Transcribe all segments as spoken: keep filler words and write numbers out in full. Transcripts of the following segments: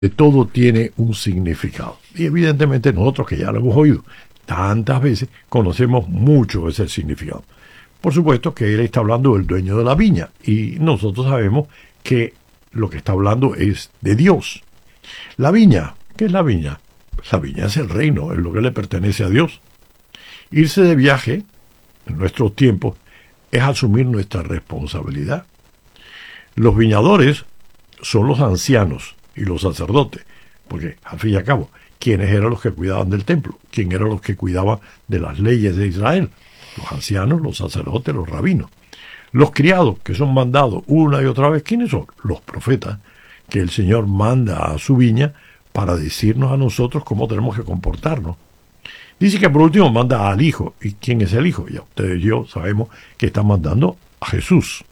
de todo tiene un significado. Y evidentemente nosotros, que ya lo hemos oído tantas veces, conocemos mucho ese significado. Por supuesto que él está hablando del dueño de la viña, y nosotros sabemos que lo que está hablando es de Dios. La viña, ¿qué es la viña? La viña es el reino, es lo que le pertenece a Dios. Irse de viaje, en nuestros tiempos, es asumir nuestra responsabilidad. Los viñadores son los ancianos y los sacerdotes, porque al fin y al cabo, ¿quiénes eran los que cuidaban del templo? ¿Quién eran los que cuidaban de las leyes de Israel? Los ancianos, los sacerdotes, los rabinos. Los criados, que son mandados una y otra vez, ¿quiénes son? Los profetas, que el Señor manda a su viña para decirnos a nosotros cómo tenemos que comportarnos. Dice que por último manda al Hijo. ¿Y quién es el Hijo? Ya ustedes y yo sabemos que está mandando a Jesús.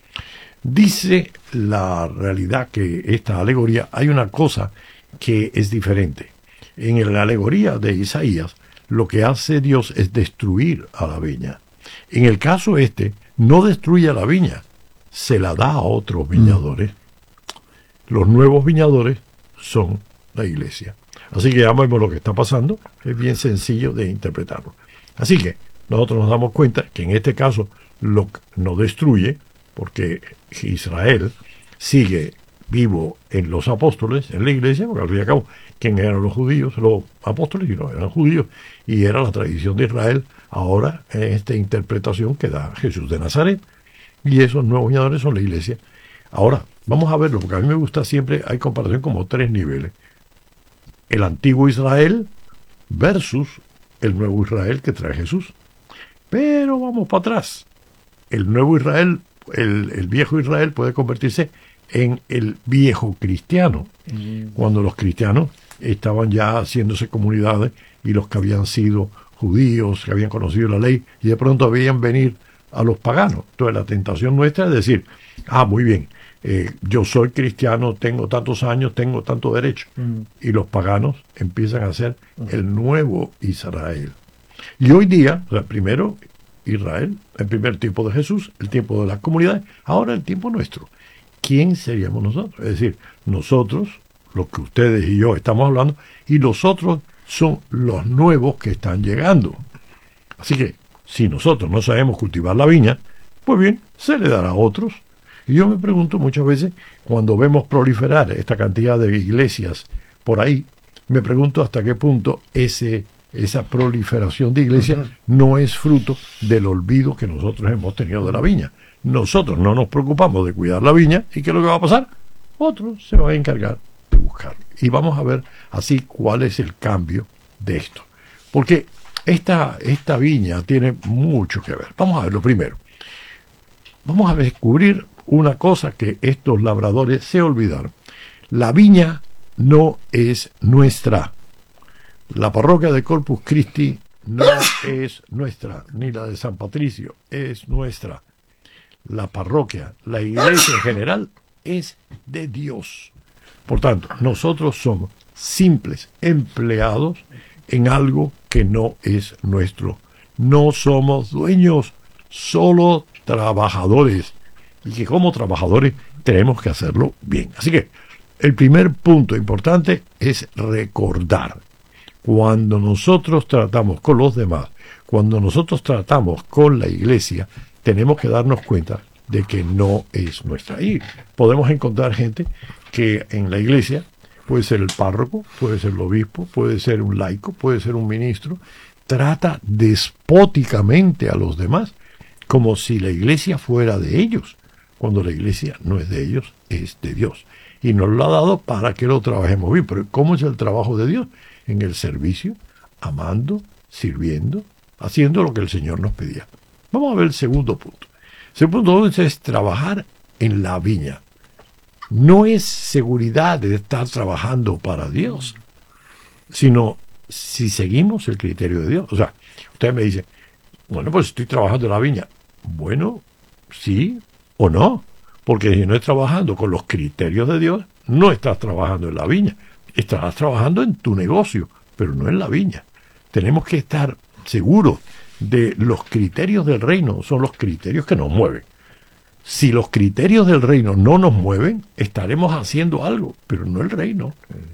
Dice la realidad que esta alegoría, hay una cosa que es diferente. En la alegoría de Isaías, lo que hace Dios es destruir a la viña. En el caso este, no destruye a la viña, se la da a otros viñadores. Los nuevos viñadores son la iglesia. Así que ya vemos lo que está pasando, es bien sencillo de interpretarlo. Así que nosotros nos damos cuenta que en este caso lo no destruye, porque Israel sigue vivo en los apóstoles, en la iglesia, porque al fin y al cabo, ¿quién eran los judíos? Los apóstoles y no eran judíos, y era la tradición de Israel, ahora en esta interpretación que da Jesús de Nazaret, y esos nuevos viñadores son la iglesia. Ahora, vamos a verlo, porque a mí me gusta siempre, hay comparación como tres niveles. El antiguo Israel versus el nuevo Israel que trae Jesús. Pero vamos para atrás. El nuevo Israel, el, el viejo Israel puede convertirse en el viejo cristiano, mm. cuando los cristianos estaban ya haciéndose comunidades y los que habían sido judíos, que habían conocido la ley, y de pronto veían venir a los paganos. Entonces la tentación nuestra es decir, ah, muy bien, eh, yo soy cristiano, tengo tantos años, tengo tanto derecho. Mm. Y los paganos empiezan a ser mm. el nuevo Israel. Y hoy día, o sea, primero Israel, el primer tiempo de Jesús, el tiempo de las comunidades, ahora el tiempo nuestro. ¿Quién seríamos nosotros? Es decir, nosotros, los que ustedes y yo estamos hablando, y los otros son los nuevos que están llegando. Así que, si nosotros no sabemos cultivar la viña, pues bien, se le dará a otros. Y yo me pregunto muchas veces, cuando vemos proliferar esta cantidad de iglesias por ahí, me pregunto hasta qué punto ese, esa proliferación de iglesias no es fruto del olvido que nosotros hemos tenido de la viña. Nosotros no nos preocupamos de cuidar la viña, ¿y qué es lo que va a pasar? Otros se van a encargar de buscar. Y vamos a ver así cuál es el cambio de esto. Porque esta, esta viña tiene mucho que ver. Vamos a ver lo primero. Vamos a descubrir una cosa que estos labradores se olvidaron. La viña no es nuestra. La parroquia de Corpus Christi no es nuestra, ni la de San Patricio es nuestra. La parroquia, la iglesia en general, es de Dios. Por tanto, nosotros somos simples empleados en algo que no es nuestro. No somos dueños, solo trabajadores. Y que como trabajadores tenemos que hacerlo bien. Así que el primer punto importante es recordar. Cuando nosotros tratamos con los demás, cuando nosotros tratamos con la iglesia, tenemos que darnos cuenta de que no es nuestra. Y podemos encontrar gente que en la iglesia puede ser el párroco, puede ser el obispo, puede ser un laico, puede ser un ministro, trata despóticamente a los demás, como si la iglesia fuera de ellos, cuando la iglesia no es de ellos, es de Dios. Y nos lo ha dado para que lo trabajemos bien. Pero ¿cómo es el trabajo de Dios? En el servicio, amando, sirviendo, haciendo lo que el Señor nos pedía. Vamos a ver el segundo punto. El segundo punto es trabajar en la viña. No es seguridad de estar trabajando para Dios, sino si seguimos el criterio de Dios. O sea, usted me dice, bueno, pues estoy trabajando en la viña. Bueno, sí o no, porque si no estás trabajando con los criterios de Dios, no estás trabajando en la viña. Estás trabajando en tu negocio, pero no en la viña. Tenemos que estar seguros de los criterios del reino, son los criterios que nos mueven. Si los criterios del reino no nos mueven, estaremos haciendo algo, pero no el reino.